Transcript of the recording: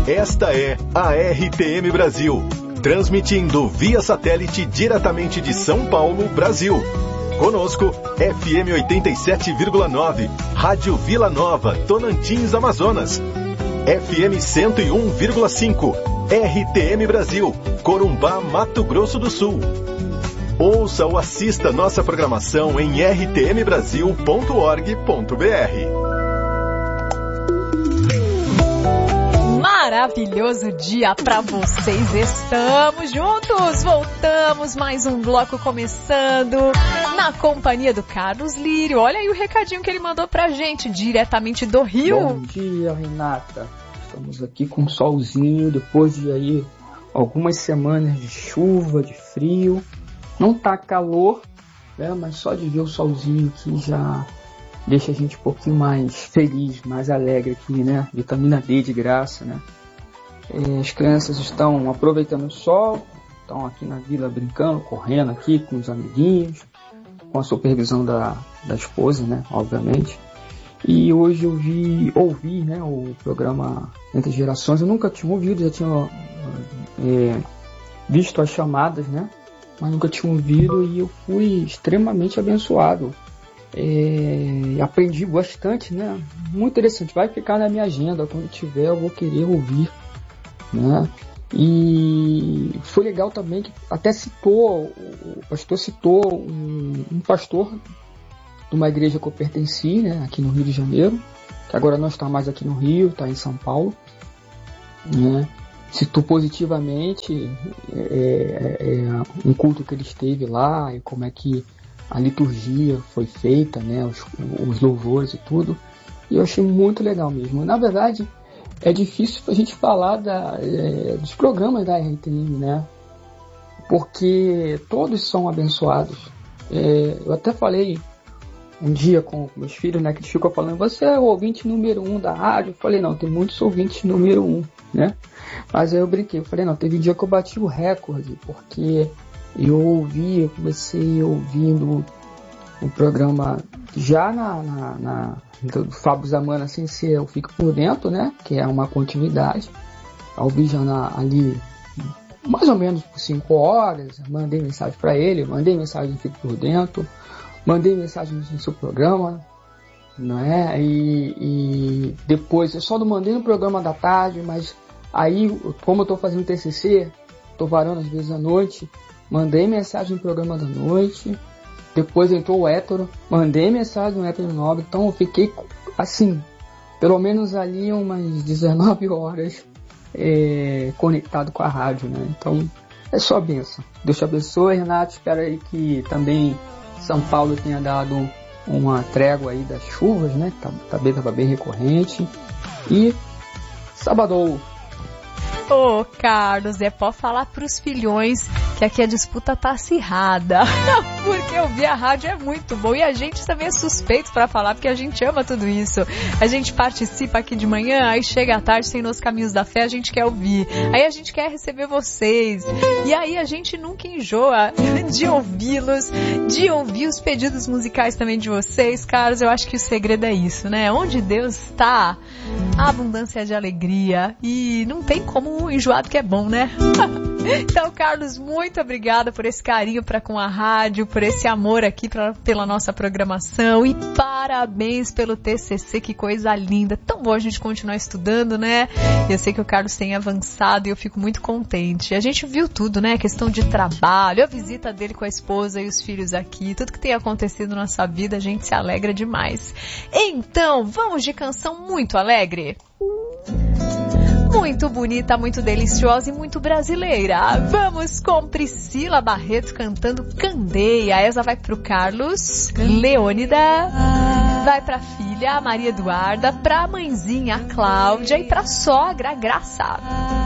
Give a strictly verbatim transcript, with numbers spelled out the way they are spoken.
Esta é a R T M Brasil, transmitindo via satélite diretamente de São Paulo, Brasil. Conosco, F M oitenta e sete vírgula nove, Rádio Vila Nova, Tocantins, Amazonas. F M cento e um vírgula cinco, R T M Brasil, Corumbá, Mato Grosso do Sul. Ouça ou assista nossa programação em r t m brasil ponto org ponto b r. Maravilhoso dia pra vocês, estamos juntos, voltamos, mais um bloco começando, na companhia do Carlos Lírio. Olha aí o recadinho que ele mandou pra gente, diretamente do Rio. Bom dia, Renata, estamos aqui com um solzinho, depois de aí algumas semanas de chuva, de frio, não tá calor, né, mas só de ver o solzinho aqui já deixa a gente um pouquinho mais feliz, mais alegre aqui, né? Vitamina D de graça, né? É, as crianças estão aproveitando o sol, estão aqui na vila brincando, correndo aqui com os amiguinhos, com a supervisão da, da esposa, né? Obviamente. E hoje eu vi, ouvi, né? O programa Entre Gerações. Eu nunca tinha ouvido, já tinha é, visto as chamadas, né? Mas nunca tinha ouvido e eu fui extremamente abençoado. É, aprendi bastante, né? Muito interessante, vai ficar na minha agenda, quando tiver eu vou querer ouvir, né? E foi legal também que até citou, o pastor citou um, um pastor de uma igreja que eu pertenci, né? Aqui no Rio de Janeiro, que agora não está mais aqui no Rio, está em São Paulo, né? Citou positivamente é, é, um culto que ele esteve lá e como é que a liturgia foi feita, né, os, os louvores e tudo, e eu achei muito legal mesmo. Na verdade, é difícil a gente falar da, é, dos programas da R T M, né, porque todos são abençoados. É, eu até falei um dia com meus filhos, né, que eles ficam falando, você é o ouvinte número um da rádio? Eu falei, não, tem muitos ouvintes número um, né, mas aí eu brinquei, eu falei, não, teve um dia que eu bati o recorde, porque eu ouvi, eu comecei ouvindo o programa já na, na, na do Fábio Zamana Sem Ser, eu fico por dentro, né? Que é uma continuidade. Eu ouvi já na, ali mais ou menos por cinco horas, mandei mensagem para ele, mandei mensagem Fico por Dentro, mandei mensagem no seu programa, não é? E, e depois, eu só não mandei no programa da tarde, mas aí, como eu tô fazendo T C C, tô varando às vezes à noite, mandei mensagem no programa da noite, depois entrou o hétero, mandei mensagem no hétero nobre, então eu fiquei assim, pelo menos ali umas dezenove horas é, conectado com a rádio, né? Então é só bênção. Deus te abençoe, Renato. Espero aí que também São Paulo tenha dado uma trégua aí das chuvas, né? Tá, também estava bem recorrente. E sábado. Ô, Carlos, é pode falar pros filhões que aqui a disputa tá acirrada. Porque ouvir a rádio é muito bom. E a gente também é suspeito pra falar, porque a gente ama tudo isso. A gente participa aqui de manhã, aí chega à tarde, sem Nos Caminhos da Fé, a gente quer ouvir. Aí a gente quer receber vocês. E aí a gente nunca enjoa de ouvi-los, de ouvir os pedidos musicais também de vocês. Carlos, eu acho que o segredo é isso, né? Onde Deus está, a abundância de alegria. E não tem como enjoado que é bom, né? Então, Carlos, muito obrigada por esse carinho para com a rádio, por esse amor aqui pra, pela nossa programação e parabéns pelo T C C, que coisa linda. Tão bom a gente continuar estudando, né? Eu sei que o Carlos tem avançado e eu fico muito contente. A gente viu tudo, né? A questão de trabalho, a visita dele com a esposa e os filhos aqui, tudo que tem acontecido na nossa vida, a gente se alegra demais. Então, vamos de canção muito alegre? Muito bonita, muito deliciosa e muito brasileira. Vamos com Priscila Barreto cantando Candeia. Essa vai pro Carlos, Leônida, vai pra filha, Maria Eduarda, pra mãezinha, Cláudia, e pra sogra, Graça.